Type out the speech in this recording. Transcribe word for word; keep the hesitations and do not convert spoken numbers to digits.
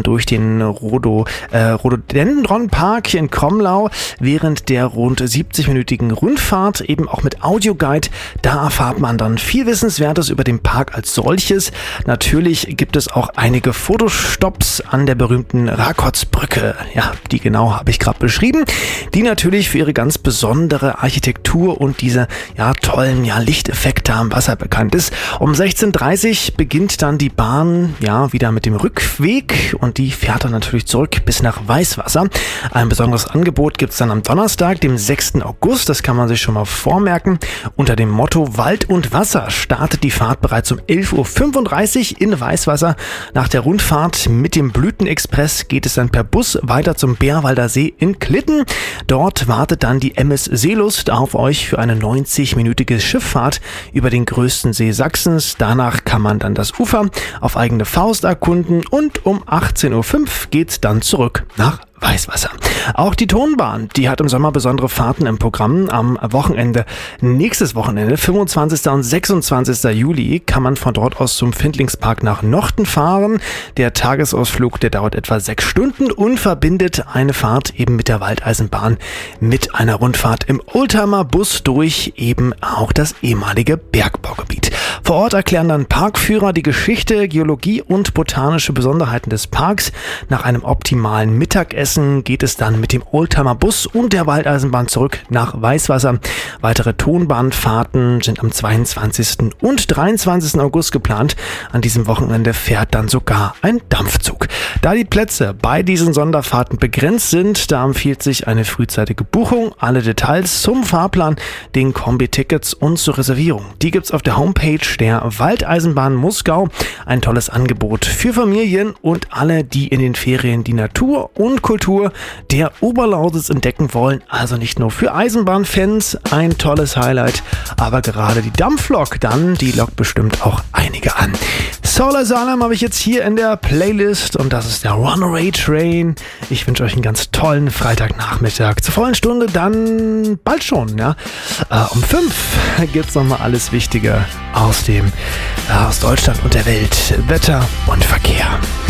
durch den Rodo, äh, Rhododendron-Park in Kromlau während der rund siebzig-minütigen Rundfahrt, eben auch mit Audioguide. Da erfahrt man dann viel Wissenswertes über den Park als solches. Natürlich gibt es auch einige Fotostops an der berühmten Rakotsbrücke. Ja, die genau habe ich gerade beschrieben, die natürlich für ihre ganz besondere Architektur und diese ja tollen ja, Lichteffekte am Wasser bekannt ist. Um sechzehn Uhr dreißig beginnt dann die Bahn ja wieder mit dem Rückweg und die fährt dann natürlich zurück bis nach Weißwasser. Ein besonderes Angebot gibt es dann am Donnerstag, dem sechsten August. Das kann man sich schon mal vormerken. Unter dem Motto Wald und Wasser startet die Fahrt bereits um elf Uhr fünfunddreißig in Weißwasser. Nach der Rundfahrt mit dem Blütenexpress geht es dann per Bus weiter zum Bärwalder See in Klitten. Dort wartet dann die M S Seelust auf euch für eine neunzig-minütige Schifffahrt über den größten See Sachsens. Danach kann man dann das Ufer auf eigene Faust erkunden und um achtzehn Uhr fünf geht's dann zurück nach Weißwasser. Auch die Tonbahn, die hat im Sommer besondere Fahrten im Programm. Am Wochenende, nächstes Wochenende, fünfundzwanzigsten und sechsundzwanzigsten Juli, kann man von dort aus zum Findlingspark nach Nochten fahren. Der Tagesausflug, der dauert etwa sechs Stunden und verbindet eine Fahrt eben mit der Waldeisenbahn mit einer Rundfahrt im Oldtimer-Bus durch eben auch das ehemalige Bergbaugebiet. Vor Ort erklären dann Parkführer die Geschichte, Geologie und botanische Besonderheiten des Parks. Nach einem optimalen Mittagessen geht es dann mit dem Oldtimer-Bus und der Waldeisenbahn zurück nach Weißwasser. Weitere Tonbahnfahrten sind am zweiundzwanzigsten und dreiundzwanzigsten August geplant. An diesem Wochenende fährt dann sogar ein Dampfzug. Da die Plätze bei diesen Sonderfahrten begrenzt sind, da empfiehlt sich eine frühzeitige Buchung. Alle Details zum Fahrplan, den Kombi-Tickets und zur Reservierung, die gibt's auf der Homepage der Waldeisenbahn Muskau. Ein tolles Angebot für Familien und alle, die in den Ferien die Natur und Kultur der Oberlausitz entdecken wollen. Also nicht nur für Eisenbahnfans ein tolles Highlight, aber gerade die Dampflok dann, die lockt bestimmt auch einige an. Solar Salem habe ich jetzt hier in der Playlist und das ist der Runaway Train. Ich wünsche euch einen ganz tollen Freitagnachmittag. Zur vollen Stunde dann bald schon, ja. Äh, um fünf gibt's nochmal alles Wichtige aus dem, äh, aus Deutschland und der Welt. Wetter und Verkehr.